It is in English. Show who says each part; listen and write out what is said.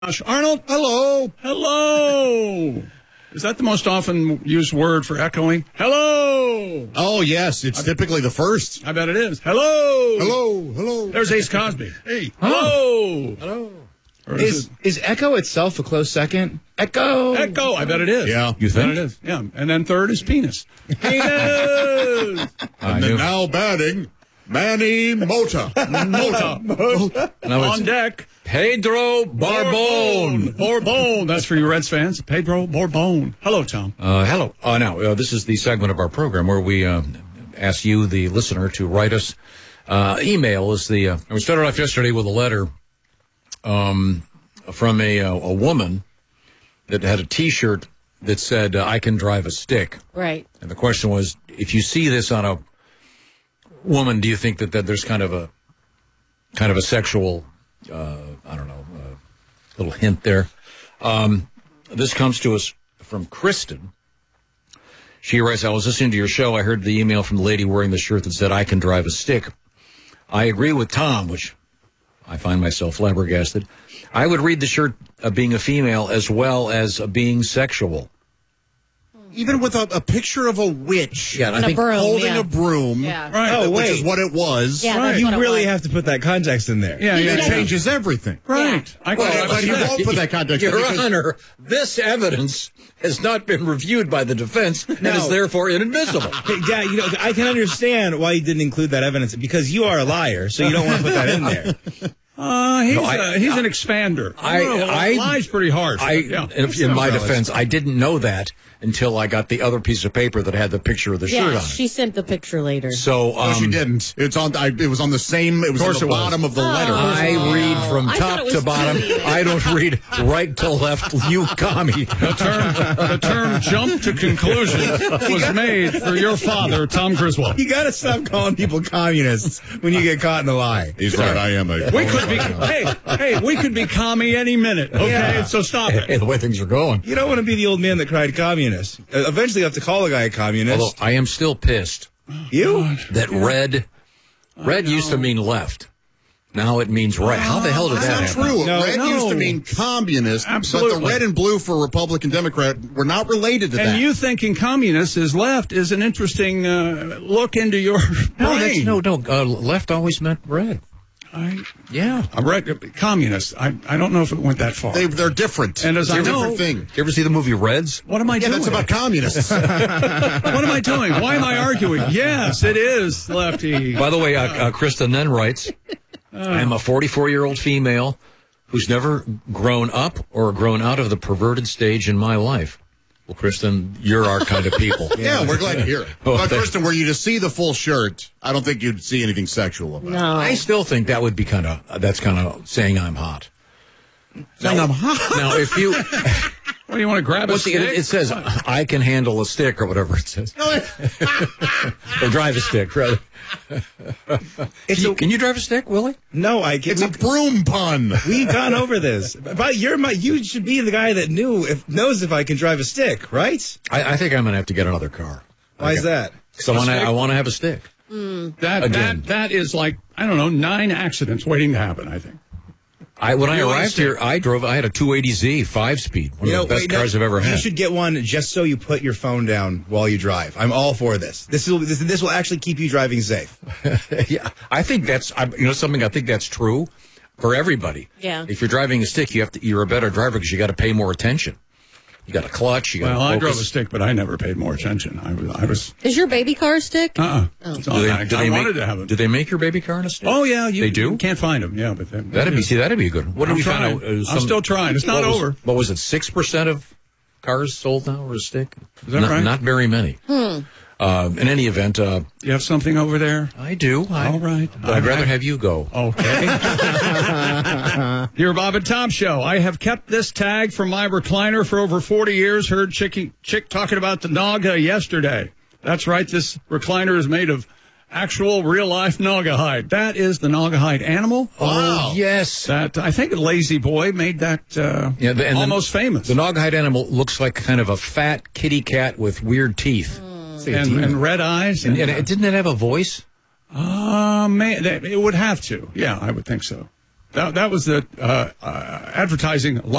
Speaker 1: Josh Arnold, hello. Hello. Is that the most often used word for echoing? Hello.
Speaker 2: Oh, yes. It's typically the first.
Speaker 1: I bet it is. Hello.
Speaker 2: Hello. Hello.
Speaker 1: There's Ace Cosby.
Speaker 2: Hey.
Speaker 1: Hello.
Speaker 2: Hello.
Speaker 3: Is echo itself a close second? Echo.
Speaker 1: Echo. I bet it is.
Speaker 2: Yeah.
Speaker 3: You
Speaker 1: I bet
Speaker 3: think?
Speaker 1: it is. Yeah. And then third is penis. Penis.
Speaker 2: And then now batting, Manny Mota.
Speaker 1: Mota. On deck.
Speaker 4: Pedro Barbone.
Speaker 1: Bourbon. That's for you Reds fans. Pedro Bourbon. Hello, Tom.
Speaker 4: Hello. Now, this is the segment of our program where we ask you, the listener, to write us. Email is the... we started off yesterday with a letter from a woman that had a T-shirt that said, I can drive a stick.
Speaker 5: Right.
Speaker 4: And the question was, if you see this on a woman, do you think that there's kind of a sexual... I don't know, little hint there. This comes to us from Kristen. She writes, I was listening to your show. I heard the email from the lady wearing the shirt that said, I can drive a stick. I agree with Tom, which I find myself flabbergasted. I would read the shirt being a female as well as being sexual.
Speaker 2: Even with a picture of a witch
Speaker 4: Yeah, and I think
Speaker 2: holding a broom,
Speaker 5: Yeah.
Speaker 1: Right.
Speaker 3: Oh,
Speaker 2: which
Speaker 3: wait.
Speaker 2: is what it was.
Speaker 5: Yeah,
Speaker 1: Right.
Speaker 5: that's
Speaker 3: You
Speaker 5: what it
Speaker 3: really
Speaker 5: was.
Speaker 3: have to put that context in there.
Speaker 1: Yeah,
Speaker 2: It
Speaker 1: yeah.
Speaker 2: changes everything.
Speaker 1: Right. I can drive a
Speaker 2: But he
Speaker 1: stick.
Speaker 2: won't put that context in
Speaker 4: Your
Speaker 2: because-
Speaker 4: Honor, this evidence has not been reviewed by the defense and is therefore inadmissible.
Speaker 3: Hey, Dad, I can understand why you didn't include that evidence because you are a liar, so you don't want to put that in there.
Speaker 1: He's an expander. Lie's pretty harsh.
Speaker 4: In my defense, I didn't know that until I got the other piece of paper that had the picture of the shirt
Speaker 5: Yeah,
Speaker 4: on it.
Speaker 5: she sent the picture later.
Speaker 4: So,
Speaker 2: No, she didn't. It's on. It was on the same. It was on the bottom of the letter.
Speaker 4: I read from
Speaker 5: I thought
Speaker 4: top
Speaker 5: it was
Speaker 4: to bottom.
Speaker 5: funny.
Speaker 4: I don't read right to left. You commie.
Speaker 1: The term jump to conclusion was made for your father, Tom Griswold.
Speaker 3: You got to stop calling people communists when you get caught in a lie.
Speaker 2: He's right. I am a.
Speaker 1: We could be, hey, we could be commie any minute, okay?
Speaker 3: Yeah.
Speaker 1: So stop it.
Speaker 4: Hey, the way things are going.
Speaker 3: You don't want to be the old man that cried communist. Eventually, you have to call a guy a communist.
Speaker 4: Although I am still pissed
Speaker 3: You?
Speaker 4: that red used to mean left. Now it means right. How the hell did that
Speaker 2: That's not
Speaker 4: happen?
Speaker 2: true.
Speaker 3: No.
Speaker 2: Red used to mean communist,
Speaker 1: Absolutely.
Speaker 2: but the red and blue for Republican Democrat were not related to that.
Speaker 1: And you thinking communist is left is an interesting look into your brain.
Speaker 4: No. Left always meant red. Yeah.
Speaker 1: I'm right. Communist. I don't know if it went that far.
Speaker 2: They're different.
Speaker 1: And as
Speaker 2: It's
Speaker 1: I
Speaker 2: a
Speaker 1: know-
Speaker 2: different thing.
Speaker 4: You ever see the movie Reds?
Speaker 1: What am I
Speaker 2: Yeah,
Speaker 1: doing?
Speaker 2: that's about communists.
Speaker 1: What am I doing? Why am I arguing? Yes, it is lefty.
Speaker 4: By the way, Kristen then writes, I'm a 44-year-old female who's never grown up or grown out of the perverted stage in my life. Well, Kristen, you're our kind of people.
Speaker 2: Yeah, we're glad to hear it.
Speaker 4: Oh,
Speaker 2: But,
Speaker 4: thank-
Speaker 2: Kristen, were you to see the full shirt, I don't think you'd see anything sexual about it.
Speaker 5: No.
Speaker 4: I still think that would be that's kind of saying I'm hot.
Speaker 2: Saying I'm hot.
Speaker 4: Now, if you,
Speaker 1: What do you want to grab a stick?
Speaker 4: it says, I can handle a stick or whatever it says. Or drive a stick, rather. Can you drive a stick, Willie?
Speaker 3: No, I can't.
Speaker 2: It's a broom pun.
Speaker 3: We've gone over this. But you should be the guy that knows if I can drive a stick, right?
Speaker 4: I think I'm going to have to get another car.
Speaker 3: Why is that?
Speaker 4: So I want to have a stick.
Speaker 1: That is like, I don't know, 9 accidents waiting to happen, I think.
Speaker 4: When I
Speaker 1: You want a
Speaker 4: arrived
Speaker 1: stick?
Speaker 4: here, I had a 280Z 5-speed, one of the best cars I've ever
Speaker 3: You
Speaker 4: had.
Speaker 3: should get one just so you put your phone down while you drive. I'm all for this. This will actually keep you driving safe.
Speaker 4: Yeah, I think something. I think that's true for everybody.
Speaker 5: Yeah.
Speaker 4: If you're driving a stick, you're a better driver because you got to pay more attention. You got a clutch. You got
Speaker 1: Well, I drove a
Speaker 4: focus.
Speaker 1: stick, but I never paid more attention. I was
Speaker 5: Is your baby car a stick?
Speaker 1: I
Speaker 4: Do
Speaker 1: wanted to have it.
Speaker 4: Do they make your baby car in a stick?
Speaker 1: Oh yeah,
Speaker 4: they do.
Speaker 1: You can't find them. Yeah, but
Speaker 4: That'd be a good one. What did
Speaker 1: I'm
Speaker 4: we find
Speaker 1: trying.
Speaker 4: out?
Speaker 1: I'm still trying. It's not over.
Speaker 4: What was it? 6% of cars sold now are a stick.
Speaker 1: Is that right?
Speaker 4: Not very many. In any event,
Speaker 1: You have something over there?
Speaker 4: I do.
Speaker 1: All right.
Speaker 4: But I'd rather have you go.
Speaker 1: Okay. Dear Bob and Tom Show, I have kept this tag from my recliner for over 40 years. Heard chick talking about the Naga yesterday. That's right. This recliner is made of actual real-life Naga hide. That is the Naga hide animal.
Speaker 4: Oh, yes.
Speaker 1: That I think Lazy Boy made that almost famous.
Speaker 4: The Naugahyde animal looks like kind of a fat kitty cat with weird teeth.
Speaker 1: and red eyes.
Speaker 4: And didn't it have a voice?
Speaker 1: It would have to. Yeah, I would think so. That was the advertising